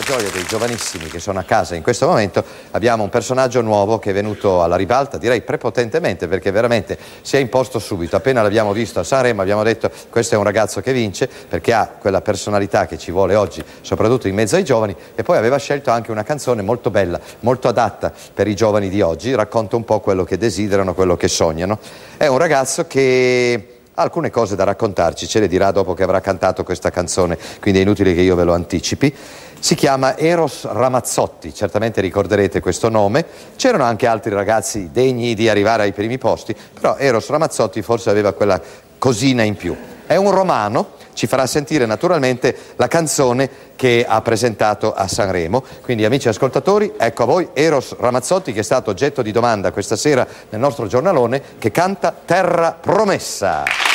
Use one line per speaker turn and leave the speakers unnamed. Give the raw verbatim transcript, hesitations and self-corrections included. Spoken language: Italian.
gioia dei giovanissimi che sono a casa in questo momento, abbiamo un personaggio nuovo che è venuto alla ribalta, direi prepotentemente, perché veramente si è imposto subito. Appena l'abbiamo visto a Sanremo abbiamo detto: questo è un ragazzo che vince, perché ha quella personalità che ci vuole oggi, soprattutto in mezzo ai giovani, e poi aveva scelto anche una canzone molto bella, molto adatta per i giovani di oggi, racconta un po' quello che desiderano, quello che sognano. È un ragazzo che ha alcune cose da raccontarci, ce le dirà dopo che avrà cantato questa canzone, quindi è inutile che io ve lo anticipi. Si chiama Eros Ramazzotti, certamente ricorderete questo nome. C'erano anche altri ragazzi degni di arrivare ai primi posti, però Eros Ramazzotti forse aveva quella cosina in più. È un romano, ci farà sentire naturalmente la canzone che ha presentato a Sanremo. Quindi, amici ascoltatori, ecco a voi Eros Ramazzotti, che è stato oggetto di domanda questa sera nel nostro giornalone, che canta Terra Promessa.